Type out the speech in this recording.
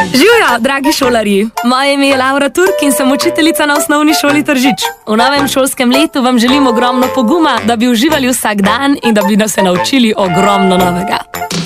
Živjo, dragi šolarji! Moje ime je Laura Turk in sem učiteljica na osnovni šoli Tržič. V novem šolskem letu vam želim ogromno poguma, da bi uživali vsak dan in da bi nas se naučili ogromno novega.